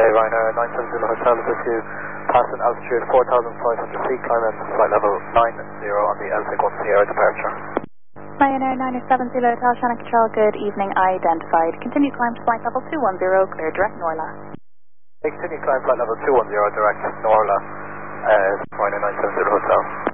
Ryanair 970 Hotel, with you, passing altitude 4,500 feet, climb in flight level 90 on the L61 Sierra departure. Ryanair 970 Hotel, Shannon Control, good evening, identified. Continue climb to flight level 210, clear direct Norla. Continue climb flight level 210, direct Norla, Ryanair 970 Hotel.